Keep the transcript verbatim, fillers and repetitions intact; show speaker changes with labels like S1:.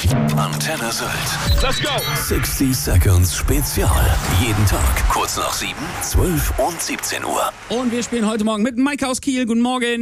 S1: Antenne Sylt.
S2: Let's go!
S1: sechzig Seconds Spezial. Jeden Tag kurz nach sieben, zwölf und siebzehn Uhr.
S3: Und wir spielen heute Morgen mit Mike aus Kiel. Guten Morgen.